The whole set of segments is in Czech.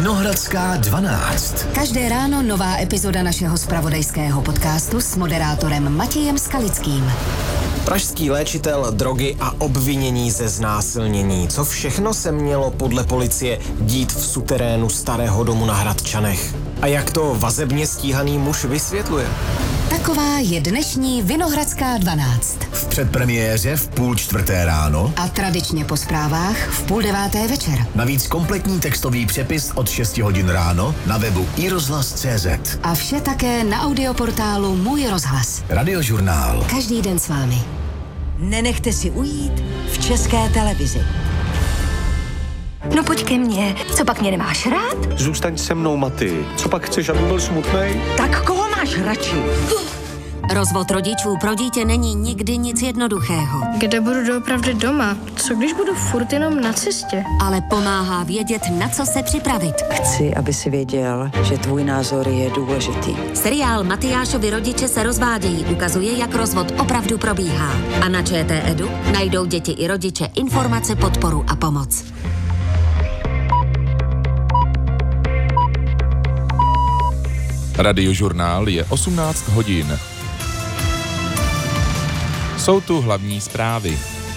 Vinohradská 12. Každé ráno nová epizoda našeho zpravodajského podcastu s moderátorem Matějem Skalickým. Pražský léčitel, drogy a obvinění ze znásilnění. Co všechno se mělo podle policie dít v suterénu starého domu na Hradčanech? A jak to vazebně stíhaný muž vysvětluje? Taková je dnešní Vinohradská 12. V předpremiéře v 3:30 ráno a tradičně po zprávách v 8:30 večer. Navíc kompletní textový přepis od 6 hodin ráno na webu iRozhlas.cz. A vše také na audioportálu Můj rozhlas. Radiožurnál. Každý den s vámi. Nenechte si ujít v České televizi. No pojď ke mně, co pak mě nemáš rád? Zůstaň se mnou, Maty. Co pak chceš, aby byl smutnej? Tak koho máš radši? Rozvod rodičů pro dítě není nikdy nic jednoduchého. Kde budu doopravdy doma? Co když budu furt jenom na cestě? Ale pomáhá vědět, na co se připravit. Chci, aby si věděl, že tvůj názor je důležitý. Seriál Matyášovi rodiče se rozvádějí ukazuje, jak rozvod opravdu probíhá. A na ČT Edu najdou děti i rodiče informace, podporu a pomoc. Radiožurnál je 18 hodin. Jsou tu hlavní zprávy.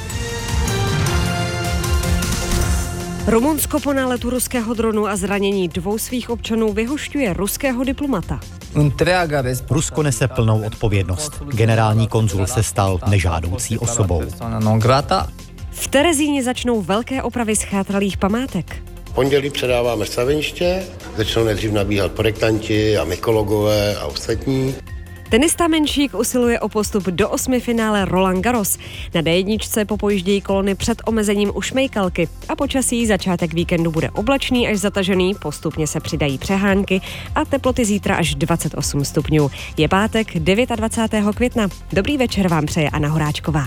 Rumunsko po náletu ruského dronu a zranění 2 svých občanů vyhošťuje ruského diplomata. Rusko nese plnou odpovědnost. Generální konzul se stal nežádoucí osobou. V Terezíně začnou velké opravy schátralých památek. V pondělí předáváme staveniště, začnou nejdřív nabíhat projektanti a mykologové a ostatní. Tenista Menšík usiluje o postup do 8. finále Roland Garros. Na D1 popojíždějí kolony před omezením u Šmejkalky a počasí začátek víkendu bude oblačný až zatažený, postupně se přidají přehánky a teploty zítra až 28 stupňů. Je pátek 29. května. Dobrý večer vám přeje Anna Horáčková.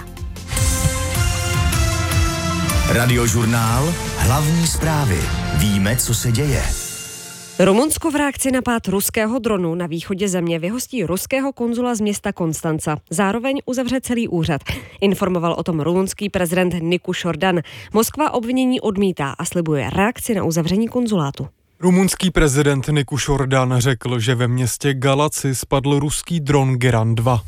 Radiožurnál. Hlavní zprávy. Víme, co se děje. Rumunsko v reakci na pád ruského dronu na východě země vyhostí ruského konzula z města Konstanca. Zároveň uzavře celý úřad. Informoval o tom rumunský prezident Niku Šordan. Moskva obvinění odmítá a slibuje reakci na uzavření konzulátu. Rumunský prezident Niku Šordan řekl, že ve městě Galaci spadl ruský dron Geran 2.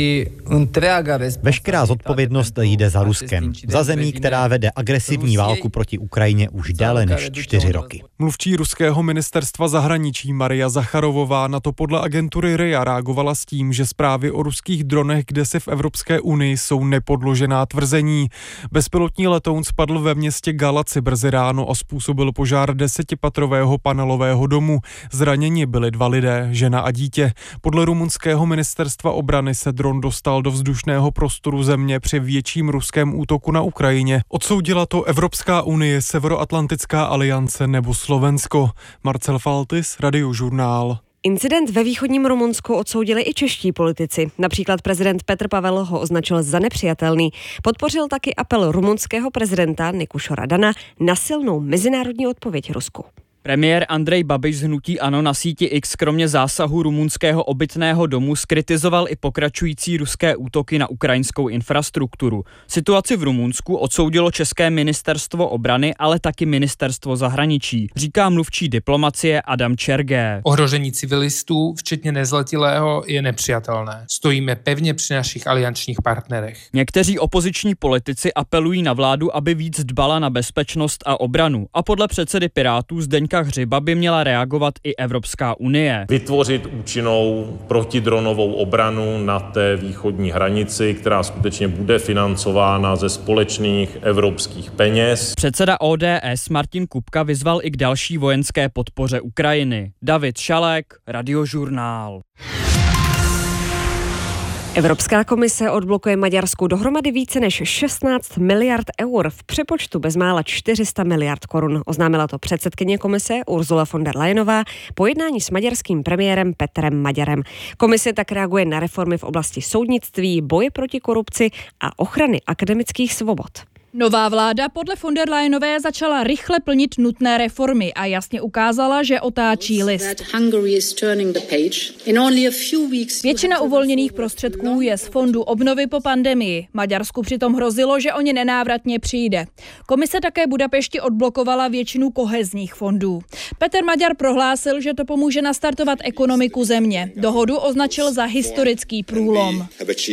Veškerá zodpovědnost jde za Ruskem, za zemí, která vede agresivní válku proti Ukrajině už déle než 4 roky. Mluvčí ruského ministerstva zahraničí Maria Zacharovová na to podle agentury RIA reagovala s tím, že zprávy o ruských dronech kdesi v Evropské unii jsou nepodložená tvrzení. Bezpilotní letoun spadl ve městě Galaci brzy ráno a způsobil požár 10patrového panelového domu. Zraněni byli 2 lidé, žena a dítě. Podle rumunského ministerstva obrany se dron dostal do vzdušného prostoru země při větším ruském útoku na Ukrajině. Odsoudila to Evropská unie, Severoatlantická aliance nebo Slovensko. Marcel Faltis, Radiožurnál. Incident ve východním Rumunsku odsoudili i čeští politici. Například prezident Petr Pavel ho označil za nepřijatelný. Podpořil taky apel rumunského prezidenta Nikuše Radana na silnou mezinárodní odpověď Rusku. Premiér Andrej Babiš z hnutí ANO na síti X kromě zásahu rumunského obytného domu zkritizoval i pokračující ruské útoky na ukrajinskou infrastrukturu. Situaci v Rumunsku odsoudilo České ministerstvo obrany, ale taky ministerstvo zahraničí, říká mluvčí diplomacie Adam Čergé. Ohrožení civilistů, včetně nezletilého, je nepřijatelné. Stojíme pevně při našich aliančních partnerech. Někteří opoziční politici apelují na vládu, aby víc dbala na bezpečnost a obranu. A podle předsedy Pirátů Zdeňka Hřiba by měla reagovat i Evropská unie. Vytvořit účinnou protidronovou obranu na té východní hranici, která skutečně bude financována ze společných evropských peněz. Předseda ODS Martin Kupka vyzval i k další vojenské podpoře Ukrajiny. David Šalek, Radiožurnál. Evropská komise odblokuje Maďarsku dohromady více než 16 miliard eur, v přepočtu bezmála 400 miliard korun. Oznámila to předsedkyně komise Ursula von der Leyenová po jednání s maďarským premiérem Petrem Maďarem. Komise tak reaguje na reformy v oblasti soudnictví, boje proti korupci a ochrany akademických svobod. Nová vláda podle von der Leyenové začala rychle plnit nutné reformy a jasně ukázala, že otáčí list. Většina uvolněných prostředků je z fondu obnovy po pandemii. Maďarsku přitom hrozilo, že o ně nenávratně přijde. Komise také Budapešti odblokovala většinu kohezních fondů. Peter Maďar prohlásil, že to pomůže nastartovat ekonomiku země. Dohodu označil za historický průlom.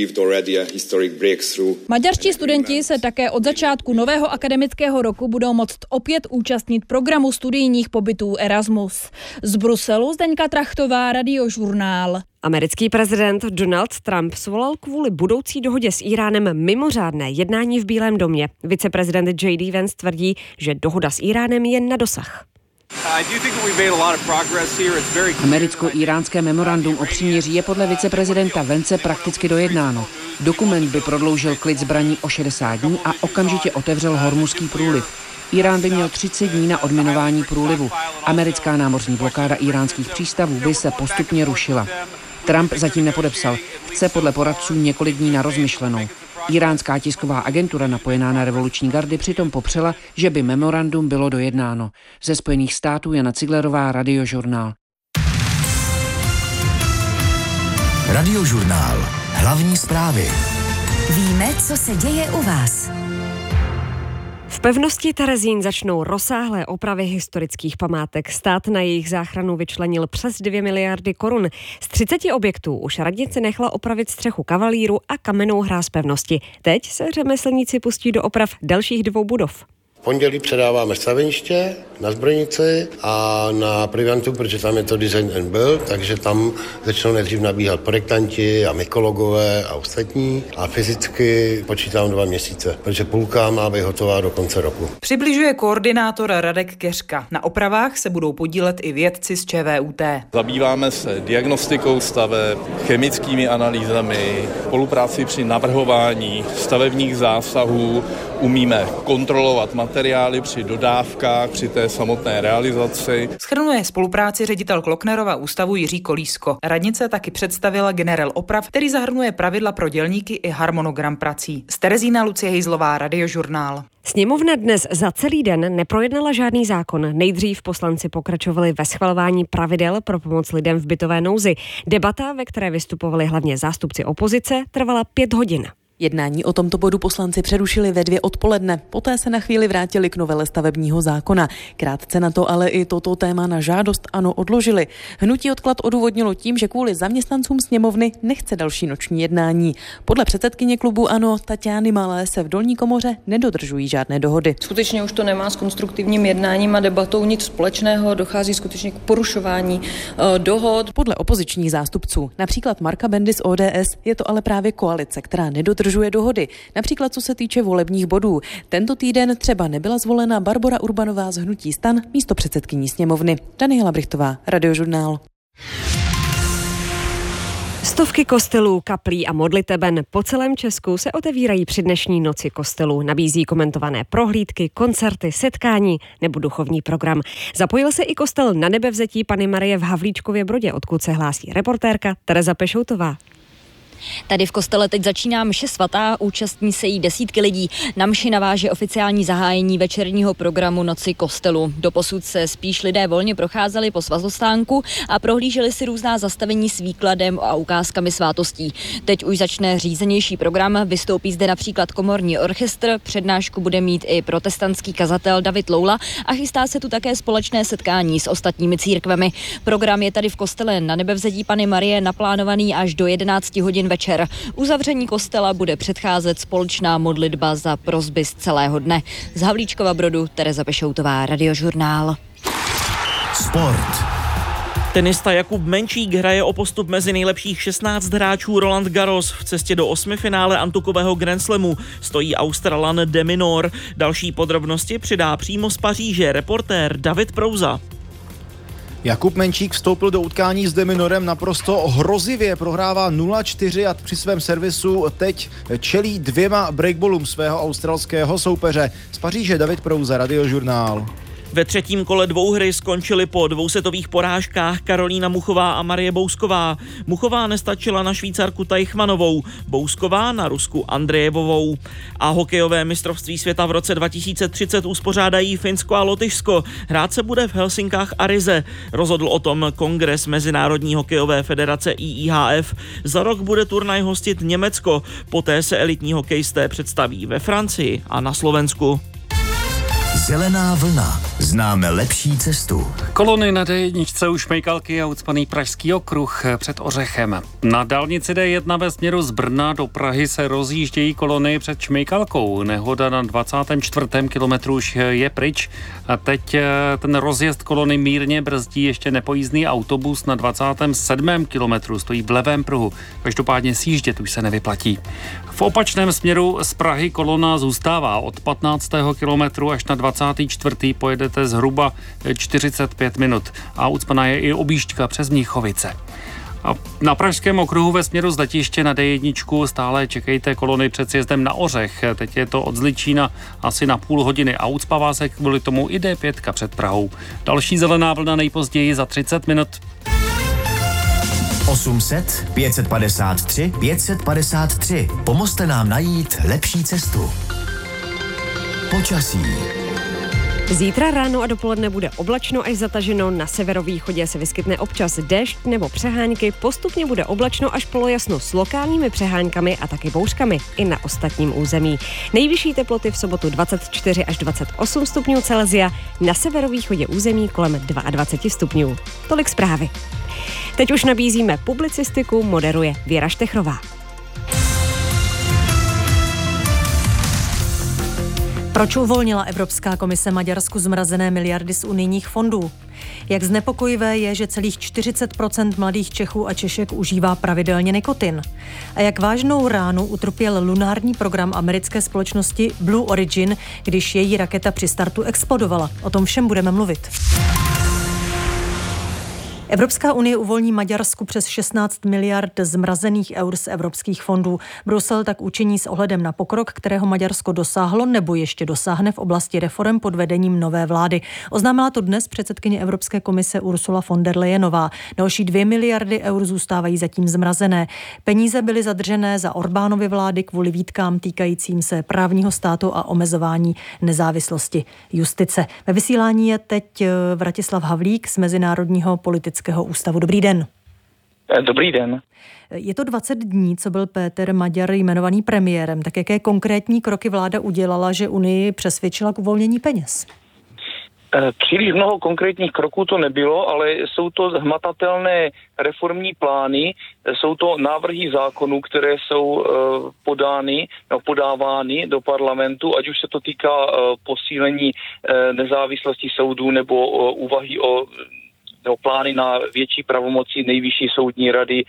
Maďarští studenti se také od začátku nového akademického roku budou moct opět účastnit programu studijních pobytů Erasmus. Z Bruselu Zdeňka Trachtová, Radiožurnál. Americký prezident Donald Trump svolal kvůli budoucí dohodě s Íránem mimořádné jednání v Bílém domě. Viceprezident J.D. Vance tvrdí, že dohoda s Íránem je na dosah. Americko-íránské memorandum o příměří je podle viceprezidenta Vance prakticky dojednáno. Dokument by prodloužil klid zbraní o 60 dní a okamžitě otevřel Hormuzský průliv. Irán by měl 30 dní na odminování průlivu. Americká námořní blokáda íránských přístavů by se postupně rušila. Trump zatím nepodepsal. Chce podle poradců několik dní na rozmyšlenou. Iránská tisková agentura napojená na revoluční gardy přitom popřela, že by memorandum bylo dojednáno. Ze Spojených států Jana Ciglerová, Radiožurnál. Radiožurnál. Hlavní zprávy. Víme, co se děje u vás. V pevnosti Terezín začnou rozsáhlé opravy historických památek. Stát na jejich záchranu vyčlenil přes 2 miliardy korun. Z 30 objektů už radnice nechala opravit střechu kavalíru a kamennou hráz pevnosti. Teď se řemeslníci pustí do oprav dalších 2 budov. V pondělí předáváme staveniště na zbrojnici a na Privantu, protože tam je to design and build, takže tam začnou nejdřív nabíhat projektanti a mykologové a ostatní a fyzicky počítám 2 měsíce, protože půlka má být hotová do konce roku. Přibližuje koordinátor Radek Keřka. Na opravách se budou podílet i vědci z ČVUT. Zabýváme se diagnostikou staveb, chemickými analýzami, spolupráci při navrhování stavebních zásahů, umíme kontrolovat materiály při dodávkách, při té samotné realizaci. Shrnuje spolupráci ředitel Klocknerova ústavu Jiří Kolísko. Radnice taky představila generál oprav, který zahrnuje pravidla pro dělníky i harmonogram prací. Z Terezína Lucie Hejzlová, Radiožurnál. Sněmovna dnes za celý den neprojednala žádný zákon. Nejdřív poslanci pokračovali ve schvalování pravidel pro pomoc lidem v bytové nouzi. Debata, ve které vystupovali hlavně zástupci opozice, trvala 5 hodin. Jednání o tomto bodu poslanci přerušili ve 2 odpoledne. Poté se na chvíli vrátili k novele stavebního zákona. Krátce na to ale i toto téma na žádost ANO odložili. Hnutí odklad odůvodnilo tím, že kvůli zaměstnancům sněmovny nechce další noční jednání. Podle předsedkyně klubu ANO Taťány Malé se v dolní komoře nedodržují žádné dohody. Skutečně už to nemá s konstruktivním jednáním a debatou nic společného, dochází skutečně k porušování dohod. Podle opozičních zástupců, například Marka Bendy z ODS, je to ale právě koalice, která nedodržuje dohody, například co se týče volebních bodů. Tento týden třeba nebyla zvolena Barbora Urbanová z hnutí STAN místopředsedkyní sněmovny. Daniela Brichtová, Radiožurnál. Stovky kostelů, kaplí a modliteben po celém Česku se otevírají při dnešní noci kostelů. Nabízí komentované prohlídky, koncerty, setkání nebo duchovní program. Zapojil se i kostel Na Nebevzetí Panny Marie v Havlíčkově Brodě, odkud se hlásí reportérka Tereza Pešoutová. Tady v kostele teď začíná mše svatá, účastní se jí desítky lidí. Na mši naváže oficiální zahájení večerního programu Noci kostelu. Doposud se spíš lidé volně procházeli po svazostánku a prohlíželi si různá zastavení s výkladem a ukázkami svátostí. Teď už začne řízenější program, vystoupí zde například komorní orchestr, přednášku bude mít i protestantský kazatel David Loula a chystá se tu také společné setkání s ostatními církvemi. Program je tady v kostele Na Nebevzetí Panny Marie naplánovaný až do 11 hodin večer. Uzavření kostela bude předcházet společná modlitba za prosby z celého dne. Z Havlíčkova Brodu Tereza Pešoutová, Radiožurnál. Sport. Tenista Jakub Menčík hraje o postup mezi nejlepších 16 hráčů Roland Garros. V cestě do 8. finále antukového Grand Slamu stojí Australan de Minaur. Další podrobnosti přidá přímo z Paříže reportér David Prouza. Jakub Menčík vstoupil do utkání s de Minorem naprosto hrozivě, prohrává 0-4 a při svém servisu teď čelí 2 breakballům svého australského soupeře. Z Paříže David Prouza, Radiožurnál. Ve třetím kole dvouhry skončily po dvousetových porážkách Karolína Muchová a Marie Bousková. Muchová nestačila na Švýcarku Teichmannovou, Bousková na Rusku Andrejevovou. A hokejové mistrovství světa v roce 2030 uspořádají Finsko a Lotyšsko. Hrát se bude v Helsinkách a Rize. Rozhodl o tom kongres Mezinárodní hokejové federace IIHF. Za rok bude turnaj hostit Německo. Poté se elitní hokejisté představí ve Francii a na Slovensku. Zelená vlna. Známe lepší cestu. Kolony na D1 u Šmejkalky a ucpaný Pražský okruh před Ořechem. Na dálnici D1 ve směru z Brna do Prahy se rozjíždějí kolony před Šmejkalkou. Nehoda na 24. kilometru už je pryč. A teď ten rozjezd kolony mírně brzdí ještě nepojízdný autobus na 27. kilometru. Stojí v levém pruhu. Každopádně sjíždět už se nevyplatí. V opačném směru z Prahy kolona zůstává. Od 15. kilometru až na 24. pojedete zhruba 45 minut. A ucpaná je i objížďka přes Mnichovice. A na Pražském okruhu ve směru z letiště na D1 stále čekejte kolony před sjezdem na Ořech. Teď je to od Zličína asi na půl hodiny a ucpává se kvůli tomu i D5 před Prahou. Další zelená vlna nejpozději za 30 minut. 800 553 553. Pomozte nám najít lepší cestu. Počasí. Zítra ráno a dopoledne bude oblačno až zataženo, na severovýchodě se vyskytne občas déšť nebo přehánky, postupně bude oblačno až polojasno s lokálními přehánkami a taky bouřkami i na ostatním území. Nejvyšší teploty v sobotu 24 až 28 stupňů Celsia, na severovýchodě území kolem 22 stupňů. Tolik zprávy. Teď už nabízíme publicistiku, moderuje Věra Štechrová. Proč uvolnila Evropská komise Maďarsku zmrazené miliardy z unijních fondů? Jak znepokojivé je, že celých 40% mladých Čechů a Češek užívá pravidelně nikotin? A jak vážnou ránu utrpěl lunární program americké společnosti Blue Origin, když její raketa při startu explodovala? O tom všem budeme mluvit. Evropská unie uvolní Maďarsku přes 16 miliard zmrazených eur z evropských fondů. Brusel tak učiní s ohledem na pokrok, kterého Maďarsko dosáhlo nebo ještě dosáhne v oblasti reforem pod vedením nové vlády. Oznámila to dnes předsedkyně Evropské komise Ursula von der Leyenová. Další 2 miliardy eur zůstávají zatím zmrazené. Peníze byly zadržené za Orbánovy vlády kvůli výtkám týkajícím se právního státu a omezování nezávislosti justice. Ve vysílání je teď Vratislav Havlík z Mezinárodního politického ústavu. Dobrý den. Dobrý den. Je to 20 dní, co byl Péter Maďar jmenovaný premiérem. Tak jaké konkrétní kroky vláda udělala, že Unii přesvědčila k uvolnění peněz? Příliš mnoho konkrétních kroků to nebylo, ale jsou to hmatatelné reformní plány, jsou to návrhy zákonů, které jsou podávány do parlamentu, ať už se to týká posílení nezávislosti soudů nebo úvahy o plány na větší pravomoci nejvyšší soudní rady,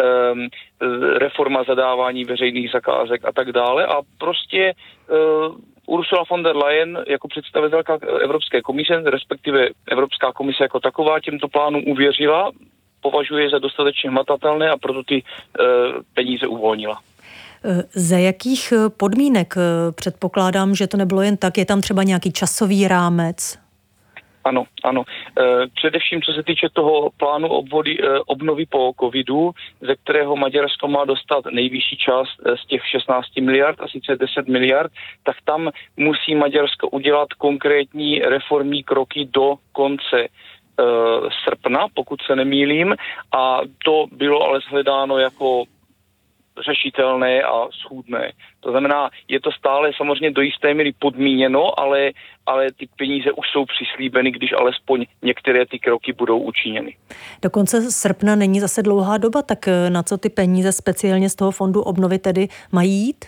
reforma zadávání veřejných zakázek a tak dále. A prostě Ursula von der Leyen jako představitelka Evropské komise, respektive Evropská komise jako taková, těmto plánům uvěřila, považuje za dostatečně hmatatelné a proto ty peníze uvolnila. Za jakých podmínek? Předpokládám, že to nebylo jen tak. Je tam třeba nějaký časový rámec? Ano. Především, co se týče toho plánu obnovy po covidu, ze kterého Maďarsko má dostat nejvyšší část z těch 16 miliard, a sice 10 miliard, tak tam musí Maďarsko udělat konkrétní reformní kroky do konce srpna, pokud se nemýlím, a to bylo ale shledáno jako řešitelné a schůdné. To znamená, je to stále samozřejmě do jisté míry podmíněno, ale ty peníze už jsou přislíbeny, když alespoň některé ty kroky budou učiněny. Do konce srpna není zase dlouhá doba, tak na co ty peníze speciálně z toho fondu obnovy tedy mají jít?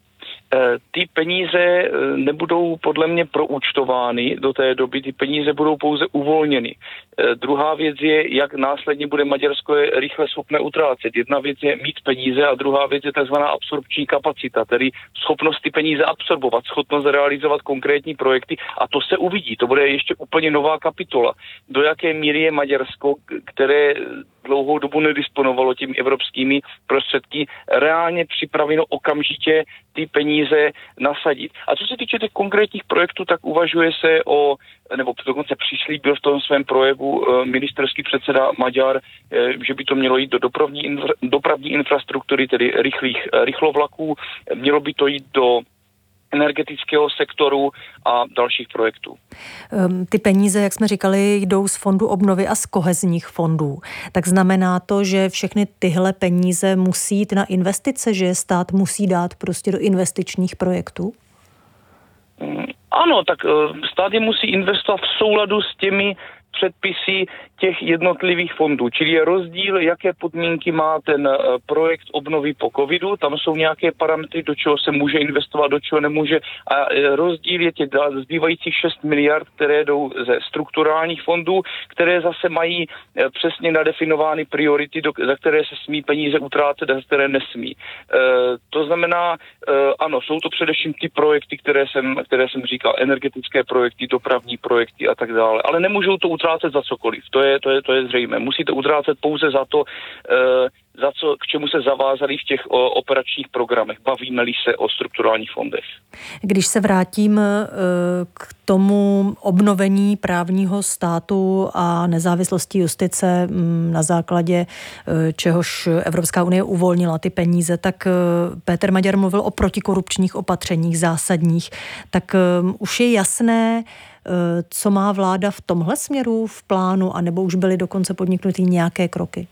Ty peníze nebudou podle mě proúčtovány do té doby, ty peníze budou pouze uvolněny. Druhá věc je, jak následně bude Maďarsko rychle schopné utrácet. Jedna věc je mít peníze a druhá věc je tzv. Absorpční kapacita, tedy schopnost ty peníze absorbovat, schopnost realizovat konkrétní projekty, a to se uvidí. To bude ještě úplně nová kapitola. Do jaké míry je Maďarsko, které dlouhou dobu nedisponovalo těmi evropskými prostředky, reálně připraveno okamžitě ty peníze nasadit. A co se týče těch konkrétních projektů, tak uvažuje se nebo dokonce přislíbil v tom svém projevu ministerský předseda Maďar, že by to mělo jít do dopravní infrastruktury, tedy rychlovlaků, mělo by to jít do energetického sektoru a dalších projektů. Ty peníze, jak jsme říkali, jdou z fondu obnovy a z kohezních fondů. Tak znamená to, že všechny tyhle peníze musí jít na investice, že stát musí dát prostě do investičních projektů? Ano, tak stát je musí investovat v souladu s těmi předpisy těch jednotlivých fondů. Čili je rozdíl, jaké podmínky má ten projekt obnovy po covidu. Tam jsou nějaké parametry, do čeho se může investovat, do čeho nemůže. A rozdíl je těch zbývajících 6 miliard, které jdou ze strukturálních fondů, které zase mají přesně nadefinovány priority, za které se smí peníze utrácet a za které nesmí. To znamená, ano, jsou to především ty projekty, které jsem říkal, energetické projekty, dopravní projekty a tak dále. Ale nemůžou to utrácet za cokoliv. To je zřejmé. Musíte utrácet pouze za to, k čemu se zavázali v těch operačních programech. Bavíme-li se o strukturálních fondech. Když se vrátím k tomu obnovení právního státu a nezávislosti justice, na základě čehož Evropská unie uvolnila ty peníze, tak Péter Maďar mluvil o protikorupčních opatřeních zásadních. Tak už je jasné, co má vláda v tomhle směru v plánu, anebo už byly dokonce podniknuty nějaké kroky?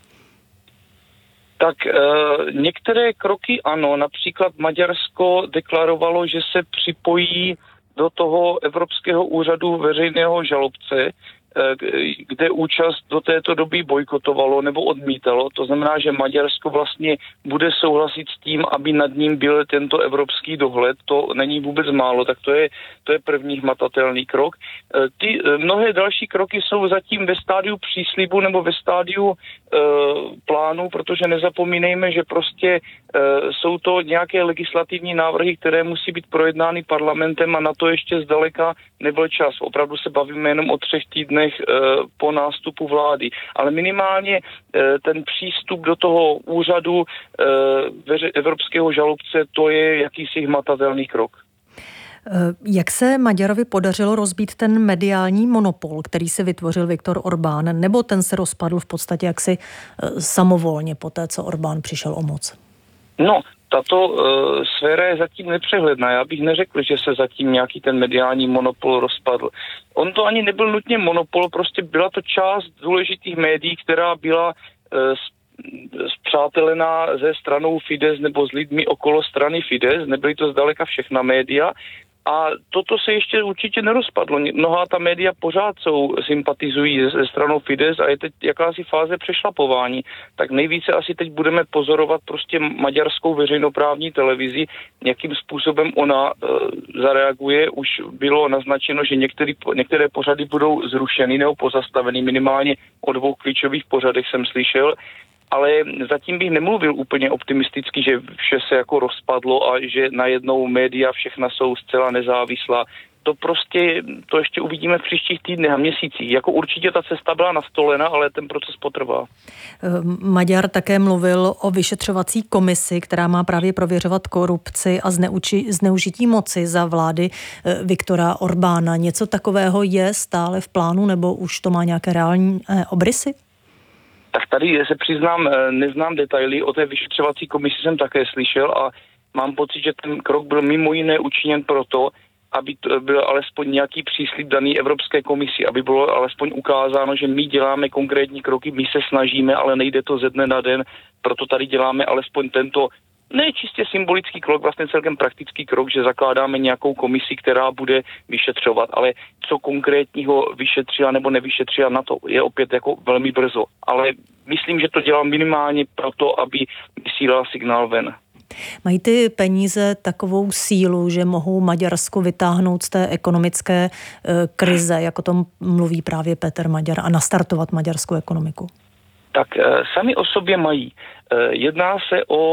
Tak některé kroky ano, například Maďarsko deklarovalo, že se připojí do toho Evropského úřadu veřejného žalobce, kde účast do této doby bojkotovalo nebo odmítalo. To znamená, že Maďarsko vlastně bude souhlasit s tím, aby nad ním byl tento evropský dohled. To není vůbec málo, tak to je první hmatatelný krok. Ty mnohé další kroky jsou zatím ve stádiu příslibu nebo ve stádiu plánu, protože nezapomínejme, že prostě jsou to nějaké legislativní návrhy, které musí být projednány parlamentem a na to ještě zdaleka nebyl čas. Opravdu se bavíme jenom o 3 týdnech po nástupu vlády. Ale minimálně ten přístup do toho úřadu evropského žalobce, to je jakýsi hmatatelný krok. Jak se Maďarovi podařilo rozbít ten mediální monopol, který si vytvořil Viktor Orbán, nebo ten se rozpadl v podstatě jaksi samovolně po té, co Orbán přišel o moc? No, tato sféra je zatím nepřehledná. Já bych neřekl, že se zatím nějaký ten mediální monopol rozpadl. On to ani nebyl nutně monopol, prostě byla to část důležitých médií, která byla spřátelená se stranou Fidesz nebo s lidmi okolo strany Fidesz. Nebyly to zdaleka všechna média. A toto se ještě určitě nerozpadlo. Mnohá ta média pořád sympatizují se stranou Fidesz a je teď jakási fáze přešlapování. Tak nejvíce asi teď budeme pozorovat prostě maďarskou veřejnoprávní televizi, jakým způsobem ona zareaguje. Už bylo naznačeno, že některé pořady budou zrušeny nebo pozastaveny. Minimálně o 2 klíčových pořadech jsem slyšel. Ale zatím bych nemluvil úplně optimisticky, že vše se jako rozpadlo a že najednou média všechna jsou zcela nezávislá. To ještě uvidíme v příštích týdnech a měsících. Jako určitě ta cesta byla nastolena, ale ten proces potrvá. Maďar také mluvil o vyšetřovací komisi, která má právě prověřovat korupci a zneužití moci za vlády Viktora Orbána. Něco takového je stále v plánu, nebo už to má nějaké reální obrysy? Tak tady se přiznám, neznám detaily, o té vyšetřovací komisi jsem také slyšel a mám pocit, že ten krok byl mimo jiné učiněn proto, aby to byl alespoň nějaký příslib daný Evropské komisi, aby bylo alespoň ukázáno, že my děláme konkrétní kroky, my se snažíme, ale nejde to ze dne na den, proto tady děláme alespoň tento ne čistě symbolický krok, vlastně celkem praktický krok, že zakládáme nějakou komisi, která bude vyšetřovat, ale co konkrétního vyšetřila nebo nevyšetřila, na to je opět jako velmi brzo. Ale myslím, že to dělám minimálně proto, aby vysílala signál ven. Mají ty peníze takovou sílu, že mohou Maďarsko vytáhnout z té ekonomické krize, jako tom mluví právě Péter Maďar, a nastartovat maďarskou ekonomiku? Tak sami o sobě mají. Jedná se o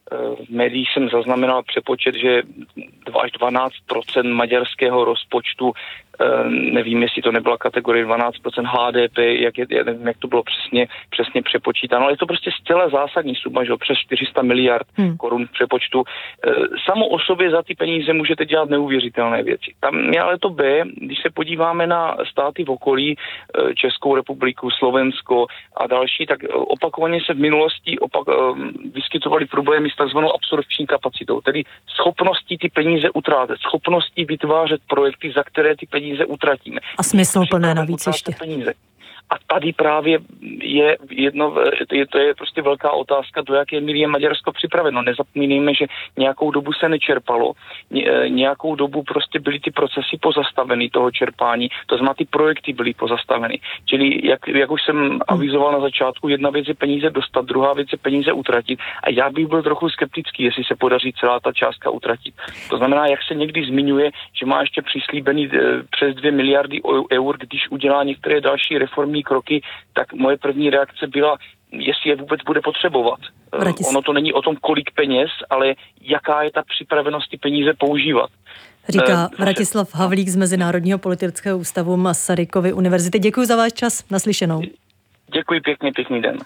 V médiích jsem zaznamenal přepočet, že 2 až 12% maďarského rozpočtu, nevím, jestli to nebyla kategorie 12% HDP, nevím, jak to bylo přesně přepočítáno, ale je to prostě zcela zásadní suma, že přes 400 miliard korun v přepočtu. Samo o sobě za ty peníze můžete dělat neuvěřitelné věci. Tam je ale to B, když se podíváme na státy v okolí, Českou republiku, Slovensko a další, tak opakovaně se v minulosti vyskytovaly problémy s takzvanou absorpční kapacitou, tedy schopností ty peníze utrácet, schopností vytvářet projekty, za které ty peníze utratíme. A smysluplné navíc ještě. Peníze. A tady právě je to je prostě velká otázka, do jaké míry je Maďarsko připraveno. Nezapomínejme, že nějakou dobu se nečerpalo, nějakou dobu prostě byly ty procesy pozastaveny toho čerpání, to znamená ty projekty byly pozastaveny. Čili jak už jsem avizoval na začátku, jedna věc je peníze dostat, druhá věc je peníze utratit a já bych byl trochu skeptický, jestli se podaří celá ta částka utratit. To znamená, jak se někdy zmiňuje, že má ještě přislíbený přes 2 miliardy eur, když udělá některé další reformy kroky, tak moje první reakce byla, jestli je vůbec bude potřebovat. Ono to není o tom, kolik peněz, ale jaká je ta připravenost ty peníze používat. Říká Vratislav Havlík z Mezinárodního politického ústavu Masarykovy univerzity. Děkuji za váš čas. Naslyšenou. Děkuji pěkně, pěkný den.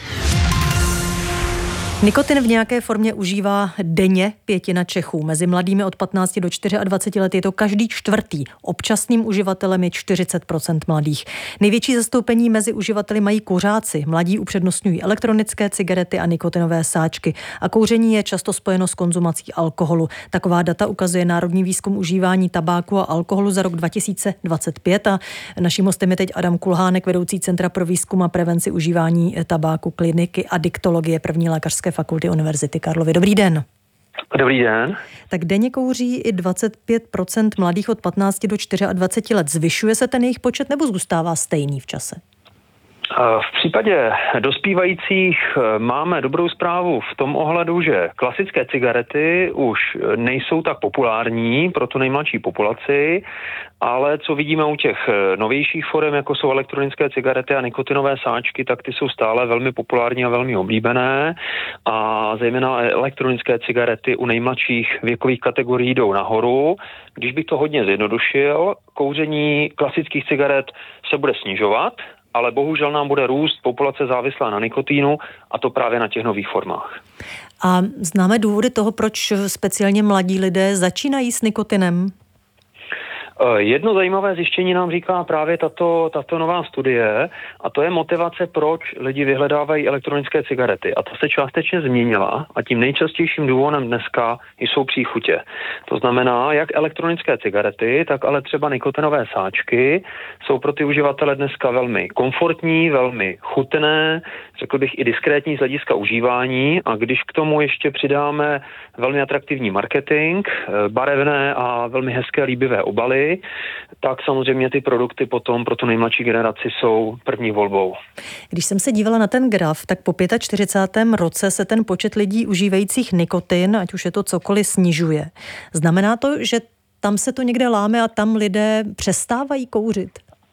Nikotin v nějaké formě užívá denně 1/5 Čechů. Mezi mladými od 15 do 24 let je to každý čtvrtý. Občasným uživatelem je 40% mladých. Největší zastoupení mezi uživateli mají kuřáci. Mladí upřednostňují elektronické cigarety a nikotinové sáčky. A kouření je často spojeno s konzumací alkoholu. Taková data ukazuje Národní výzkum užívání tabáku a alkoholu za rok 2025. A naším hostem je teď Adam Kulhánek, vedoucí Centra pro výzkum a prevenci užívání tabáku kliniky adiktologie první lékařské fakulty Univerzity Karlovy. Dobrý den. Dobrý den. Tak denně kouří i 25% mladých od 15 do 24 let. Zvyšuje se ten jejich počet nebo zůstává stejný v čase? V případě dospívajících máme dobrou zprávu v tom ohledu, že klasické cigarety už nejsou tak populární pro tu nejmladší populaci, ale co vidíme u těch novějších forem, jako jsou elektronické cigarety a nikotinové sáčky, tak ty jsou stále velmi populární a velmi oblíbené a zejména elektronické cigarety u nejmladších věkových kategorií jdou nahoru. Když bych to hodně zjednodušil, kouření klasických cigaret se bude snižovat, ale bohužel nám bude růst populace závislá na nikotínu a to právě na těch nových formách. A známe důvody toho, proč speciálně mladí lidé začínají s nikotinem? Jedno zajímavé zjištění nám říká právě tato nová studie a to je motivace, proč lidi vyhledávají elektronické cigarety. A ta se částečně změnila a tím nejčastějším důvodem dneska jsou příchutě. To znamená, jak elektronické cigarety, tak ale třeba nikotinové sáčky jsou pro ty uživatele dneska velmi komfortní, velmi chutné, řekl bych i diskrétní z hlediska užívání a když k tomu ještě přidáme velmi atraktivní marketing, barevné a velmi hezké líbivé obaly, tak samozřejmě ty produkty potom pro tu nejmladší generaci jsou první volbou. Když jsem se dívala na ten graf, tak po 45. roce se ten počet lidí užívajících nikotin, ať už je to cokoliv, snižuje. Znamená to, že tam se to někde láme a tam lidé přestávají kouřit?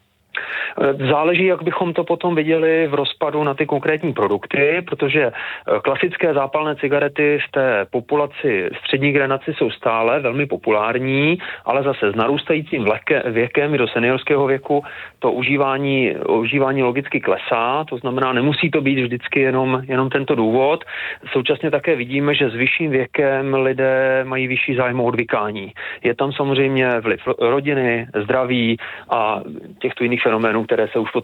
Záleží, jak bychom to potom viděli v rozpadu na ty konkrétní produkty, protože klasické zápalné cigarety v té populaci střední generace jsou stále velmi populární, ale zase s narůstajícím věkem do seniorského věku to užívání logicky klesá, to znamená, nemusí to být vždycky jenom tento důvod. Současně také vidíme, že s vyšším věkem lidé mají vyšší zájem o odvykání. Je tam samozřejmě vliv rodiny, zdraví a těchto jiných fenoménů, které se už potom